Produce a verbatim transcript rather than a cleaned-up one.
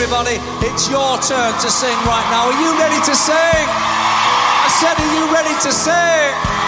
everybody. It's your turn to sing right now. Are you ready to sing? I said, are you ready to sing?